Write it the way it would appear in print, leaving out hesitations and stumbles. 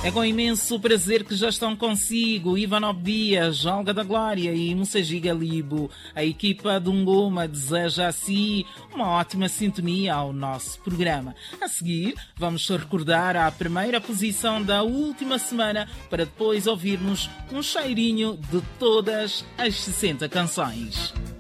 É com imenso prazer que já estão consigo Ivanov Dias, Olga da Glória e Mussajiga Libo. A equipa do Ngoma deseja a si uma ótima sintonia ao nosso programa. A seguir, vamos recordar a primeira posição da última semana para depois ouvirmos um cheirinho de todas as 60 canções.